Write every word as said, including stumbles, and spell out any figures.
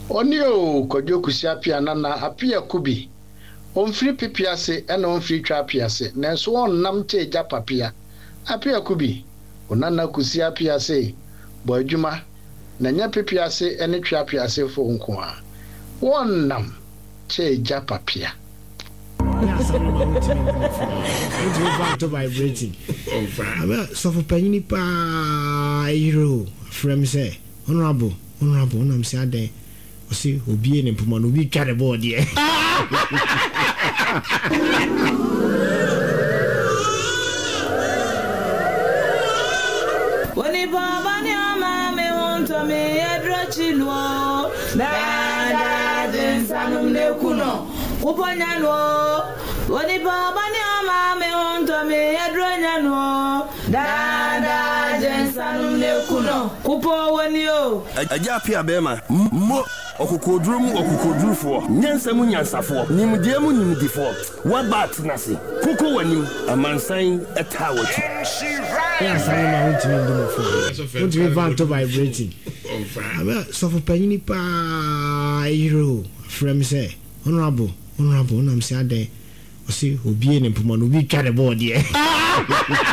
Onio Kojo Kusiapia Nana apia kubi. On free pipiase and on free trapiase. Nanso on namche japapia. Apia kubi. Onana Kusiapia Boyjuma. Nanya pipiase and trapiase for unkwa. One nam che japapia. Back to vibrating. So for penny pa hero from say honorable honorable I'm saying see obi en puma no bi twa the board here. Woni baba ni ama me wonto me edrochilo da da den sanum ne kuno uponya no woni baba ni ama me wonto me edronya no da da den sanum ne kuno upo woni o aja pia bema mo okukoduru mu okukodurufo nyansam nyansafo nimdiemu nimdifo wabat nase kuko wanim amansan etawochi yes I am want to do more for want to back to vibrating so for penny pa hero from say honorable honorable I'm saying see obi en puma no bi twa the board here.